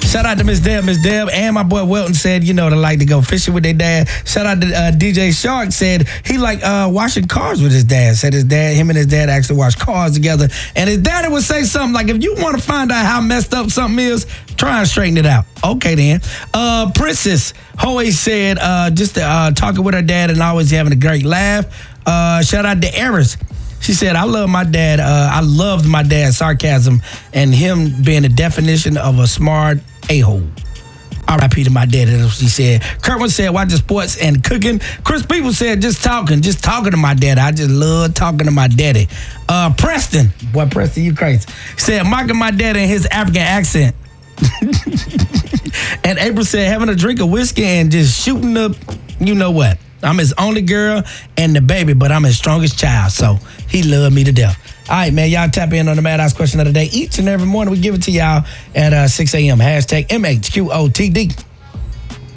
Shout out to Miss Deb. Miss Deb and my boy Welton said, they like to go fishing with their dad. Shout out to DJ Shark said he like washing cars with his dad. Said him and his dad actually wash cars together. And his daddy would say something like, if you want to find out how messed up something is, try and straighten it out. Okay, then. Princess always said just talking with her dad and always having a great laugh. Shout out to Eris. She said, I love my dad. I loved my dad's sarcasm and him being the definition of a smart a-hole. R.I.P. to my dad. That's what she said. Kerwin said, watching sports and cooking. Chris People said, just talking to my dad. I just love talking to my daddy. Preston, you crazy. Said, mocking my dad in his African accent. And April said, having a drink of whiskey and just shooting up, you know what. I'm his only girl and the baby, but I'm his strongest child, so he loved me to death. All right, man, y'all tap in on the Mad House question of the day. Each and every morning we give it to y'all at 6 a.m. #MHQOTD.